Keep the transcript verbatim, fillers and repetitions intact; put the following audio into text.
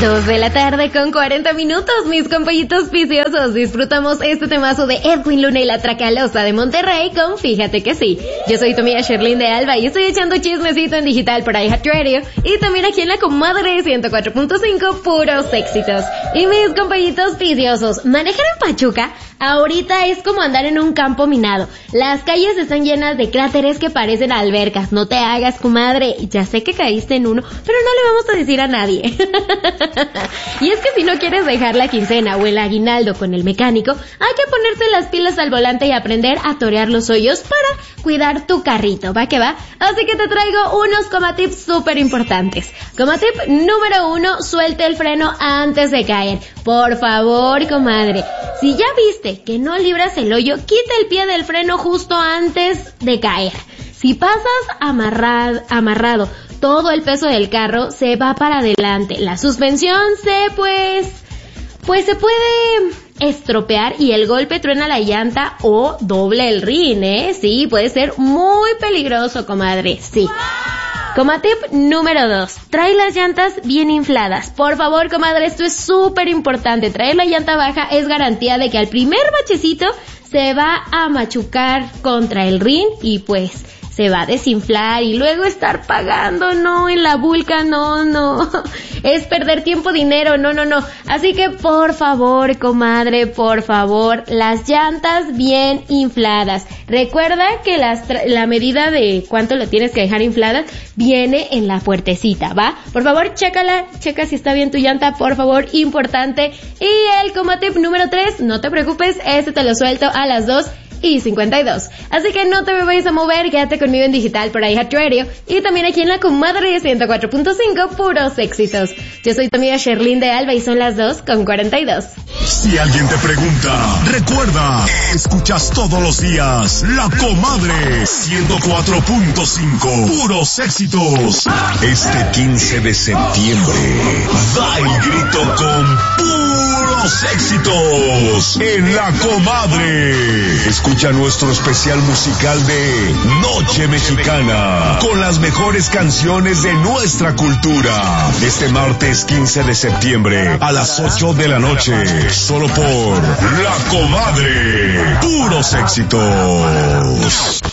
Dos de la tarde con cuarenta minutos, mis compañitos viciosos. Disfrutamos este temazo de Edwin Luna y la Tracalosa de Monterrey con Fíjate que sí. Yo soy tu amiga Sherlyn de Alba y estoy echando chismecito en digital por iHeartRadio y también aquí en la Comadre ciento cuatro punto cinco, puros éxitos. Y mis compañitos viciosos, manejar en Pachuca ahorita es como andar en un campo minado. Las calles están llenas de cráteres que parecen albercas. No te hagas, comadre. Ya sé que caíste en uno, pero no le vamos a decir a nadie. Y es que si no quieres dejar la quincena o el aguinaldo con el mecánico, hay que ponerse las pilas al volante y aprender a torear los hoyos para cuidar tu carrito. ¿Va que va? Así que te traigo unos comatips súper importantes. Comatip número uno, suelte el freno antes de caer. Por favor, comadre. Si ya viste que no libras el hoyo, quita el pie del freno justo antes de caer. Si pasas amarrado, amarrado todo el peso del carro, se va para adelante. La suspensión se, pues, pues se puede estropear y el golpe truena la llanta o doble el rin, ¿eh? Sí, puede ser muy peligroso, comadre, sí. Comatip número dos, trae las llantas bien infladas. Por favor, comadre, esto es súper importante. Traer la llanta baja es garantía de que al primer bachecito se va a machucar contra el rin y pues se va a desinflar y luego estar pagando, no, en la vulca, no, no, es perder tiempo, dinero, no, no, no, así que por favor, comadre, por favor, las llantas bien infladas. Recuerda que las tra- la medida de cuánto lo tienes que dejar inflada viene en la puertecita, ¿va? Por favor, chécala, checa si está bien tu llanta, por favor, importante. Y el comatip número tres, no te preocupes, este te lo suelto a las dos y cincuenta y dos. Así que no te me vayas a mover, quédate conmigo en digital por iHeartRadio y también aquí en la Comadre ciento cuatro punto cinco, puros éxitos. Yo soy tu amiga Sherlyn de Alba y son las dos con cuarenta y dos. Si alguien te pregunta, recuerda, escuchas todos los días La Comadre ciento cuatro punto cinco, puros éxitos. Este quince de septiembre, da el grito con puros éxitos en La Comadre. Escucha nuestro especial musical de Noche Mexicana con las mejores canciones de nuestra cultura. Este martes quince de septiembre a las ocho de la noche, solo por La Comadre. Puros éxitos.